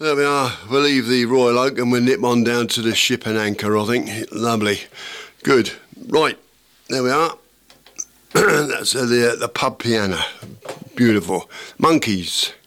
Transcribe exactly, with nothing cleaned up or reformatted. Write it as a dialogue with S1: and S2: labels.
S1: There we are. We'll leave the Royal Oak and we'll nip on down to the Ship and Anchor, I think. Lovely. Good. Right. There we are. That's uh, the, uh, the pub piano. Beautiful. Monkeys.